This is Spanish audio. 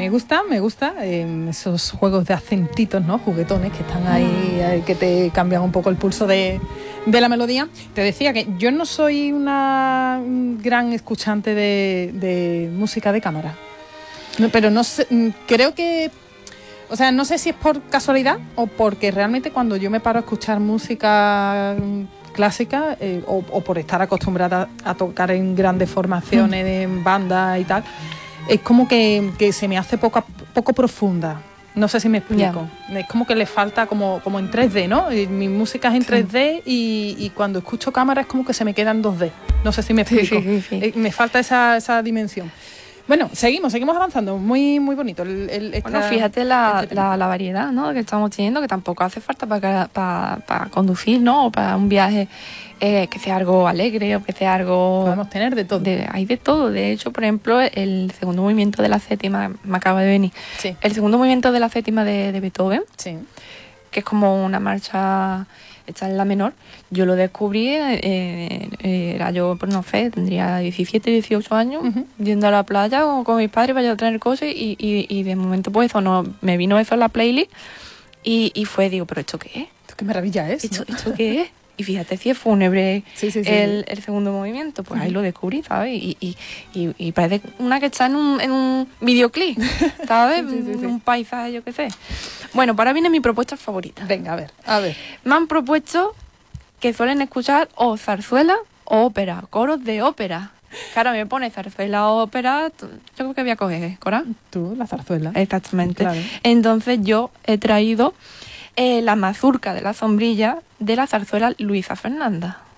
me gusta esos juegos de acentitos, ¿no? Juguetones que están ahí, que te cambian un poco el pulso de la melodía. Te decía que yo no soy una gran escuchante de música de cámara, pero no sé, creo que, o sea, no sé si es por casualidad o porque realmente cuando yo me paro a escuchar música clásica o por estar acostumbrada a tocar en grandes formaciones, en bandas y tal, es como que se me hace poco profunda. No sé si me explico. Yeah. Es como que le falta como en 3D, ¿no? Mi música es en 3D y cuando escucho cámara es como que se me queda en 2D. No sé si me explico. Sí. Me falta esa dimensión. Bueno, seguimos avanzando. Muy, muy bonito. Bueno, fíjate la variedad, ¿no?, que estamos teniendo, que tampoco hace falta para conducir, ¿no?, o para un viaje que sea algo alegre o que sea algo... Podemos tener de todo. Hay de todo. De hecho, por ejemplo, el segundo movimiento de la séptima, me acaba de venir. Sí. El segundo movimiento de la séptima de Beethoven, sí, que es como una marcha hecha en la menor, yo lo descubrí, era yo, pues no sé, tendría 17, 18 años, yendo a la playa con mis padres para yo traer cosas y de momento pues eso, no, me vino eso en la playlist y fue, digo, ¿pero esto qué es? ¿Qué maravilla es? ¿Esto qué es? Y fíjate si es fúnebre el segundo movimiento, pues ahí lo descubrí, ¿sabes? Y parece una que está en un videoclip, ¿sabes? Sí. Un paisaje, yo qué sé. Bueno, para ahora viene mi propuesta favorita. Venga, a ver. Me han propuesto que suelen escuchar o zarzuela o ópera, coros de ópera. Claro, me pone zarzuela o ópera, yo creo que voy a coger, ¿Cora? Tú, la zarzuela. Exactamente. Claro. Entonces yo he traído la mazurca de la sombrilla de la zarzuela Luisa Fernanda.